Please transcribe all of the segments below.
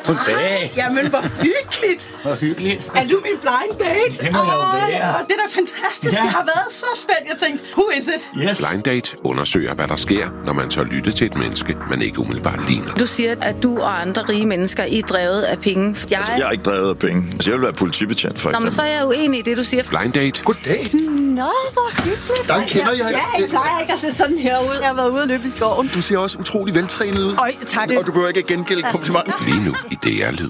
Goddag. Jamen, hvor hyggeligt. Hvor hyggeligt. Er du min blind date? Det må jeg jo være. Det er da fantastisk. Ja. Jeg har været så spændt. Jeg tænkte, who is it? Yes. Blind Date undersøger, hvad der sker, når man tør lytte til et menneske, man ikke umiddelbart ligner. Du siger, at du og andre rige mennesker I er drevet af penge. Jeg er ikke drevet af penge. Jeg vil være politibetjent, for Nå, men eksempel. så er jeg uenig i det, du siger. Blind Date Goddag. Nå, hvor hyggeligt. Der kender jeg. Ja, jeg plejer ikke at se sådan her ud. Jeg har været ude og løbe i skoven. Du ser også utrolig veltrænet ud. Øj, tak det. Og du behøver ikke at gengælde komplimenten. lige nu i DR Lyd.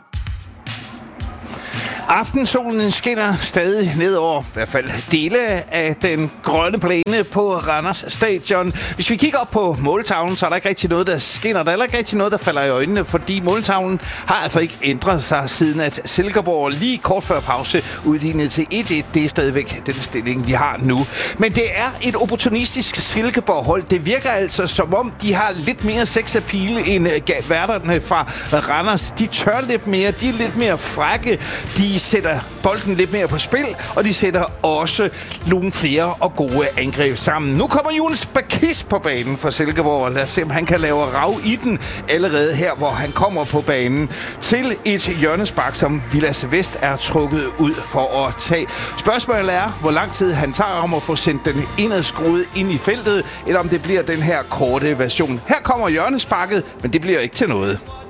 Aftensolen skinner stadig ned over i hvert fald dele af den grønne plæne på Randers Stadion. Hvis vi kigger op på måltavlen, så er der ikke rigtig noget, der skinner. Der er ikke rigtig noget, der falder i øjnene, fordi måltavlen har altså ikke ændret sig siden, at Silkeborg lige kort før pause udlignede til 1-1. Det er stadigvæk den stilling, vi har nu. Men det er et opportunistisk Silkeborg-hold. Det virker altså, som om de har lidt mere sexappeal end værterne fra Randers. De tør lidt mere, de er lidt mere frække, de sætter bolden lidt mere på spil, og de sætter også nogle flere og gode angreb sammen. Nu kommer Jonas Bakis på banen for Silkeborg. Lad os se, om han kan lave rav i den allerede her, hvor han kommer på banen til et hjørnespark, som Vilas Vest er trukket ud for at tage. Spørgsmålet er, hvor lang tid han tager om at få sendt den indadskruet ind i feltet, eller om det bliver den her korte version. Her kommer hjørnesparket, men det bliver ikke til noget.